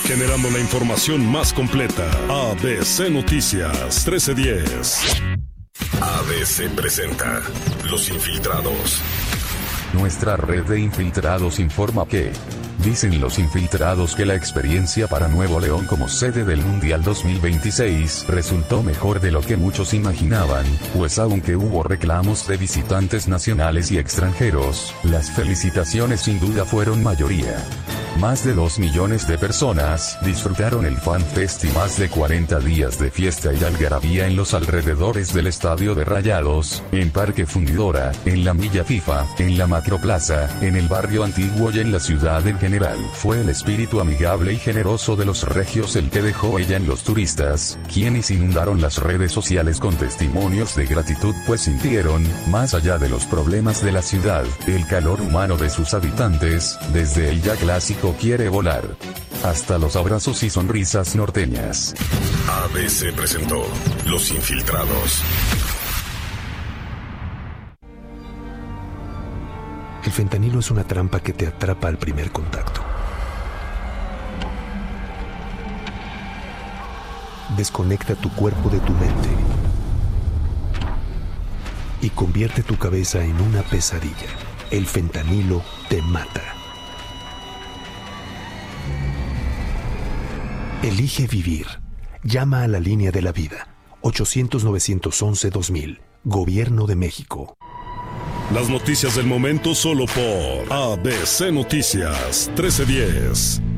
Generando la información más completa. ABC Noticias 1310. ABC presenta Los Infiltrados. Nuestra red de infiltrados informa que dicen los infiltrados que la experiencia para Nuevo León como sede del Mundial 2026 resultó mejor de lo que muchos imaginaban, pues aunque hubo reclamos de visitantes nacionales y extranjeros, las felicitaciones sin duda fueron mayoría. Más de 2 millones de personas disfrutaron el Fan Fest y más de 40 días de fiesta y algarabía en los alrededores del Estadio de Rayados, en Parque Fundidora, en la Milla FIFA, en la Macroplaza, en el barrio antiguo y en la ciudad en general. Fue el espíritu amigable y generoso de los regios el que dejó ella en los turistas, quienes inundaron las redes sociales con testimonios de gratitud pues sintieron, más allá de los problemas de la ciudad, el calor humano de sus habitantes, desde el ya clásico quiere volar hasta los abrazos y sonrisas norteñas. ABC presentó Los Infiltrados. El fentanilo es una trampa que te atrapa al primer contacto. Desconecta tu cuerpo de tu mente y convierte tu cabeza en una pesadilla. El fentanilo te mata. Elige vivir. Llama a la línea de la vida. 800-911-2000. Gobierno de México. Las noticias del momento solo por ABC Noticias 1310.